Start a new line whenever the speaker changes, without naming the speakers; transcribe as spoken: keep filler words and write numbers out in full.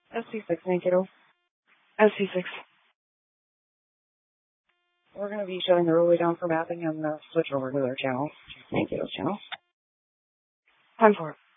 S C six, thank you. S C six. We're going to be shutting the roadway down for mapping and uh, switch over to their channels. Thank you, those channels. Time for it.